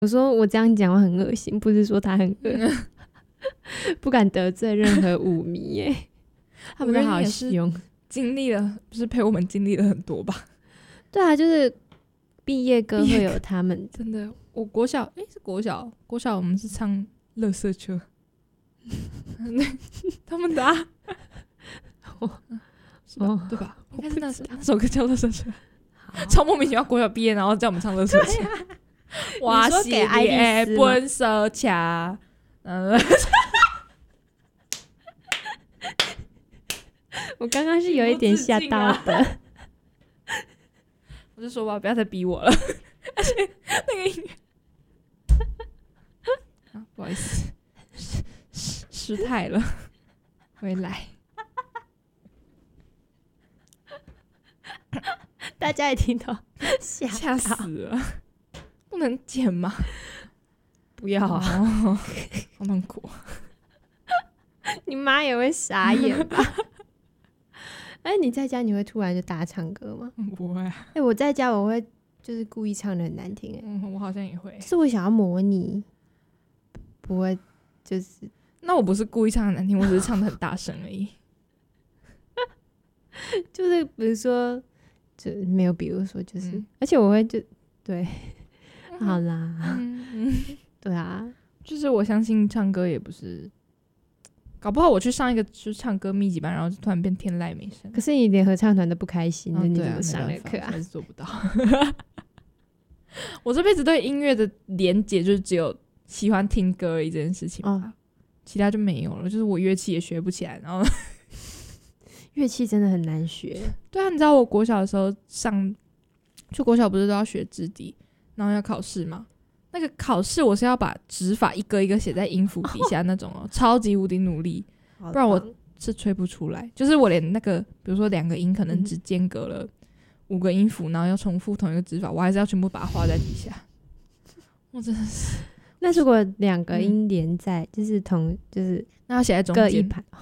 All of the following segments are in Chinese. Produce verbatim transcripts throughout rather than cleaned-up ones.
我说我这样讲话很恶心，不是说他很恶不敢得罪任何舞迷耶他们都好凶， 经历了不是陪我们经历了很多吧。 对啊，就是毕业歌会有他们真的。我国小诶是国小国小我们是唱垃圾车他们的啊是吧、哦、对吧，应该是那首那首歌叫垃圾车超莫名其妙，国小毕业然后叫我们唱垃圾车我说给爱丽丝本色卡我刚刚是有一点吓到的、啊、 我就说吧不要再逼我了而且那个音乐啊不好意思失失态了回来大家也听到吓吓死了，不能剪吗？ 不要啊、 哦、好痛苦你妈也会傻眼吧哎、欸，你在家你会突然就大唱歌吗？ 不会、啊。 哎、欸，我在家我会就是故意唱的很难听、欸，哎、 嗯，我好像也会， 是我想要模拟，不会就是。 那我不是故意唱的难听，我只是唱的很大声而已。 就是比如说，就没有，比如说就是， 嗯、 而且我会就对，嗯、好啦， 嗯嗯， 对啊， 就是我相信唱歌也不是。搞不好我去上一个就是唱歌密集班，然后就突然变天籁美声。 可是你连合唱团都不开心，那、哦、你怎么上的课啊？ 还是做不到。我这辈子对音乐的连结就是只有喜欢听歌而已这件事情吧、哦，其他就没有了。就是我乐器也学不起来，然后乐器真的很难学。 对啊，你知道我国小的时候上，就国小不是都要学指笛，然后要考试吗？那个考试我是要把指法一个一个写在音符底下那种哦，超级无敌努力，不然我是吹不出来。就是我连那个比如说两个音可能只间隔了五个音符、嗯、然后要重复同一个指法，我还是要全部把它画在底下。我真的是， 那如果两个音连在、嗯、就是同就是那要写在中间各一排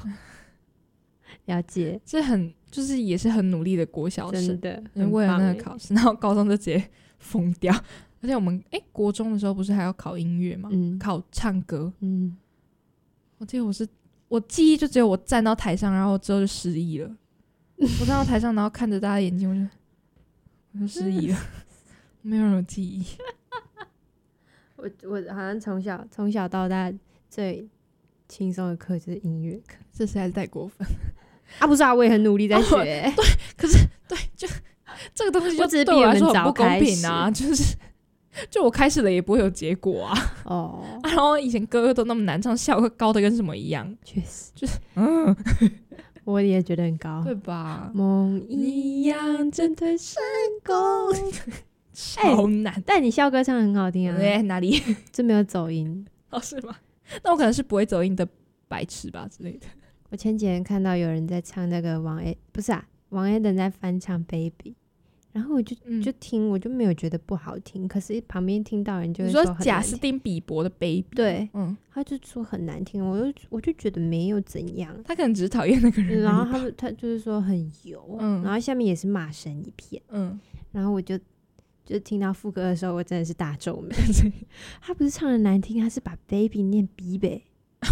了解， 这很就是也是很努力的国小生， 真的为了那个考试，然后高中就直接疯掉。而且我们哎、欸，国中的时候不是还要考音乐吗？嗯，考唱歌。嗯，我记得我是我记忆就只有我站到台上，然后之后就失忆了。我站到台上，然后看着大家眼睛，我就我就失忆了，没有任何记忆。 我我好像从小从小到大最轻松的课就是音乐课， 这实在是太过分啊！不是啊，我也很努力在学、欸哦。对，可是对，就这个东西就对我来说很不公平啊，就是。就我开始了也不会有结果啊！哦、oh. 啊，然后以前歌歌都那么难唱，效果高的跟什么一样， 确实就是嗯， 我也觉得很高， 对吧？ 梦一样针对成功， 超难、欸。 但你校歌唱得很好听啊！ 对，哪里？ 就没有走音哦？是吗？那我可能是不会走音的白痴吧之类的。 我前几天看到有人在唱那个王 A， 不是啊，王 A 等在翻唱 Baby。然后我就就听、嗯，我就没有觉得不好听，可是旁边听到人就会说很难听。 你说贾斯汀比伯的 Baby， 对，嗯，他就说很难听，我就我就觉得没有怎样， 他可能只是讨厌那个人。 然后他们他就是说很油，嗯，然后下面也是骂声一片，嗯，然后我就就听到副歌的时候，我真的是大皱眉。他不是唱的难听，他是把 Baby 念 Baby，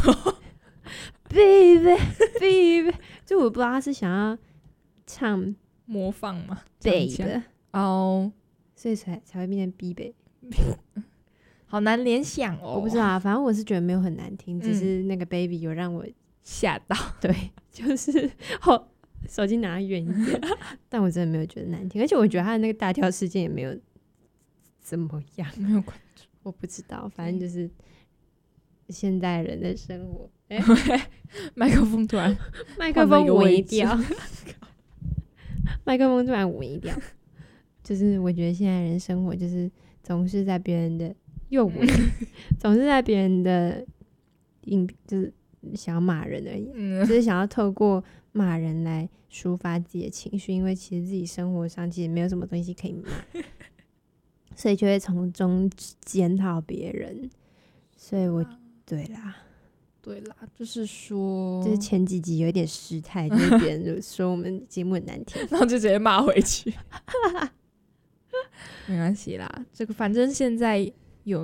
Baby Baby， 就我不知道他是想要唱。 模仿嘛， 北的哦， 所以才才会变成 B 北， 好难联想哦。 我不知道啊，反正我是觉得没有很难听，嗯、只是那个 Baby 有让我吓到。 对，就是后手机拿远一点，但我真的没有觉得难听，而且我觉得他的那个大跳事件也没有怎么样， 没有关注， 我不知道，反正就是现代人的生活。哎、 欸，麦克风突然麦克风微掉。麦克风突然微掉，就是我觉得现在人生活就是总是在别人的又微，总是在别人的影，就是想要骂人而已，嗯、就是想要透过骂人来抒发自己的情绪，因为其实自己生活上其实没有什么东西可以骂，所以就会从中检讨别人。所以我对啦。 对啦，就是说， 就是前几集有一点失态，就是别人说我们节目很难听， 然后就直接骂回去。没关系啦，这个反正现在